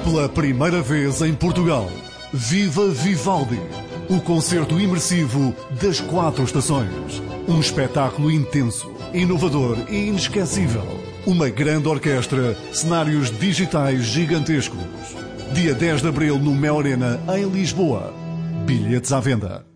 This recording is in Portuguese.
Pela primeira vez em Portugal, Viva Vivaldi, o concerto imersivo das 4 estações. Um espetáculo intenso, inovador e inesquecível. Uma grande orquestra, cenários digitais gigantescos. Dia 10 de abril no Mel Arena, em Lisboa. Bilhetes à venda.